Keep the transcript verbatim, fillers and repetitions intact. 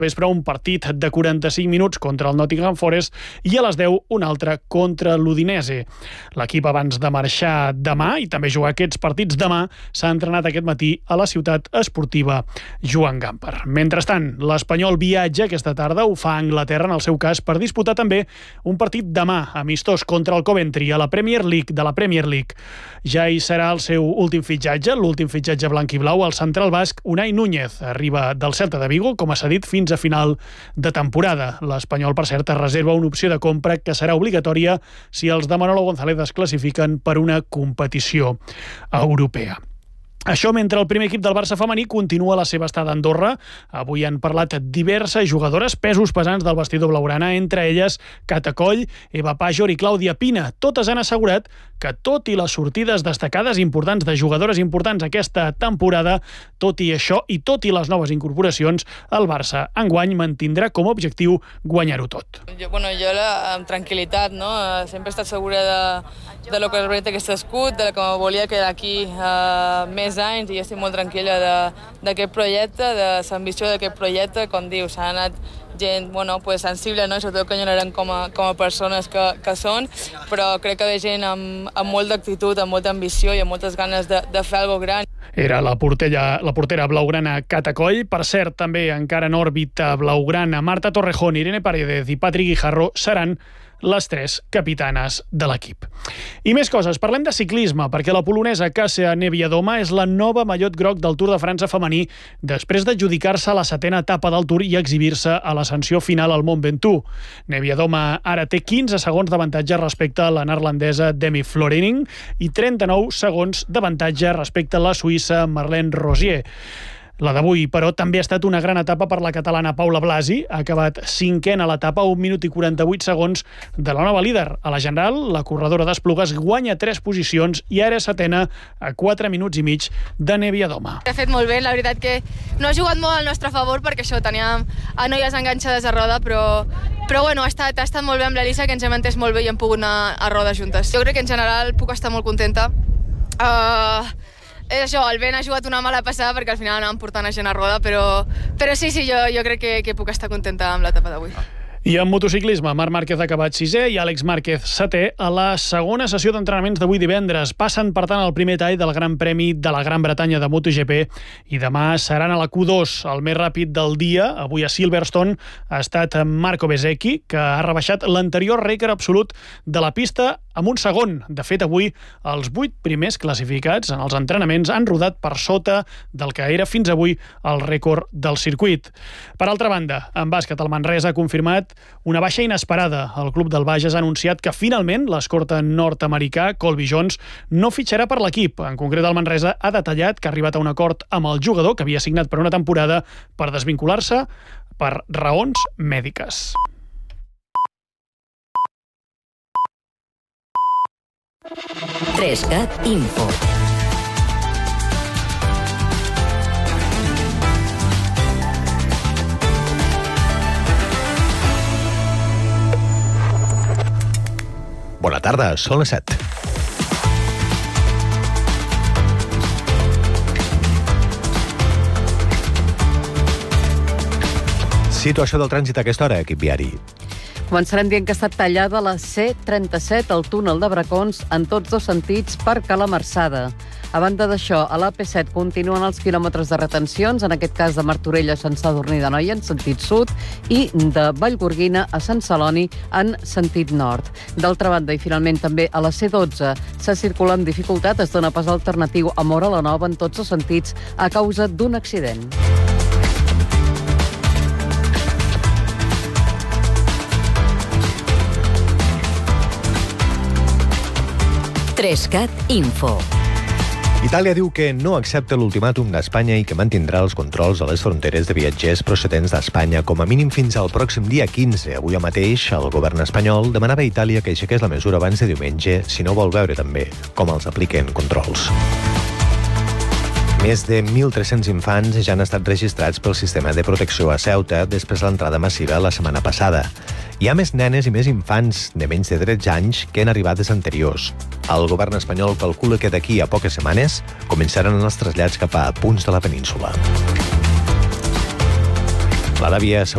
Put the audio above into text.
vespre un partit de quaranta-cinc minuts contra el Nottingham Forest i a les deu un altre contra l'Udinese. L'equip, abans de marxar demà i també jugar aquests partits demà, s'ha entrenat aquest matí a la ciutat esportiva Joan Gamper. Mentrestant, l'Espanyol viatja aquesta tarda, ho fa a Anglaterra en el seu cas, per disputar també un partit demà amistós contra el Coventry a la Premier League de la Premier League. Ja hi serà el seu últim fitxatge, l'últim fitxatge blanc i blau, el central basc Unai Núñez. Arriba del Celta de Vigo, com a cedit, fins a final de temporada. L'Espanyol, per cert, reserva una opció de compra que serà obligatòria si els de Manolo González es classifiquen per una competició europea. Això mentre el primer equip del Barça femení continua la seva estada a Andorra. Avui han parlat diverses jugadores pesos pesants del vestidor blaugrana, entre elles Cata Coll, Eva Pajor i Clàudia Pina. Totes han assegurat que, tot i les sortides destacades importants de jugadores importants aquesta temporada, tot i això i tot i les noves incorporacions, el Barça enguany mantindrà com a objectiu guanyar-ho tot. Jo, bueno, jo la, amb tranquil·litat, no? Sempre he estat segura de, de lo que representa aquest escut, de que me volia quedar aquí uh, més anys, i estic molt tranquil·la d'aquest projecte, de l'ambició d'aquest projecte. Com dius, s'ha anat gent bueno, pues, sensible, no? Sobretot que eren com a, com a persones que, que són, però crec que ve gent amb, amb molt d'actitud, amb molta ambició i amb moltes ganes de, de fer alguna gran. Era la portera, la portera blaugrana Cata Coll. Per cert, també encara en òrbita blaugrana, Marta Torrejón, Irene Paredes i Patrick Guijarro seran les tres capitanes de l'equip. I més coses, parlem de ciclisme, perquè la polonesa Kasia Niewiadoma és la nova mallot groc del Tour de França femení després d'adjudicar-se la setena etapa del Tour i exhibir-se a l'ascensió final al Mont Ventoux. Niewiadoma ara té quinze segons d'avantatge respecte a la neerlandesa Demi Florening i trenta-nou segons d'avantatge respecte a la suïssa Marlene Rosier. La d'avui, però, també ha estat una gran etapa per la catalana Paula Blasi. Ha acabat cinquena a l'etapa, un minut i quaranta-vuit segons de la nova líder. A la general, la corredora d'Esplugues guanya tres posicions i ara és setena a quatre minuts i mig de Niewiadoma. Ha fet molt bé, la veritat que no ha jugat molt al nostre favor perquè això, teníem a noies enganxades a roda, però, però bueno, ha estat, ha estat molt bé amb l'Elisa, que ens hem entès molt bé i hem pogut anar a roda juntes. Jo crec que en general puc estar molt contenta. Uh, És això, el vent ha jugat una mala passada perquè al final anàvem portant a gent a roda, però, però sí, sí, jo, jo crec que, que puc estar contenta amb l'etapa d'avui. I en motociclisme, Marc Márquez ha acabat sisè i Àlex Márquez setè a la segona sessió d'entrenaments d'avui divendres. Passen, per tant, al primer tall del Gran Premi de la Gran Bretanya de MotoGP i demà seran a la Q dos. El més ràpid del dia, avui a Silverstone, ha estat Marco Bezzecchi, que ha rebaixat l'anterior rècord absolut de la pista amb un segon. De fet, avui els vuit primers classificats en els entrenaments han rodat per sota del que era fins avui el rècord del circuit. Per altra banda, en bàsquet, el Manresa ha confirmat una baixa inesperada. El club del Bages ha anunciat que finalment l'escorta nord-americà Colby Jones no fitxarà per l'equip. En concret, el Manresa ha detallat que ha arribat a un acord amb el jugador que havia signat per una temporada per desvincular-se per raons mèdiques. Trescat Info. Bona tarda, són les set. Situació del trànsit a aquesta hora, equip viari. Començarem dient que ha estat tallada la C trenta-set, el túnel de Bracons, en tots dos sentits per Calamarsada. A banda d'això, a l'A P set continuen els quilòmetres de retencions, en aquest cas de Martorell a Sant Sadurní d'Anoia en sentit sud i de Vallgorguina a Sant Celoni en sentit nord. D'altra banda, i finalment també a la C dotze, s'ha circulat amb dificultat, es dona pas alternatiu a Móra la Nova en tots els sentits a causa d'un accident. Trescat Info. Itàlia diu que no accepta l'ultimàtum d'Espanya i que mantindrà els controls a les fronteres de viatgers procedents d'Espanya com a mínim fins al pròxim dia quinze. Avui mateix el govern espanyol demanava a Itàlia que aixequés la mesura abans de diumenge si no vol veure també com els apliquen controls. Més de mil tres-cents infants ja han estat registrats pel sistema de protecció a Ceuta després de l'entrada massiva la setmana passada. Hi ha més nenes i més infants de menys de tretze anys que han arribat des anteriors. El govern espanyol calcula que d'aquí a poques setmanes començaran els trasllats cap a punts de la península. L'Aràbia